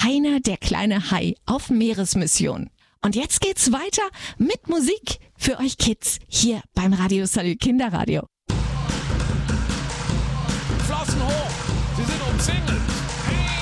Heiner, der kleine Hai auf Meeresmission. Und jetzt geht's weiter mit Musik für euch Kids hier beim Radio Salü Kinderradio. Flossen hoch, Sie sind umzingelt.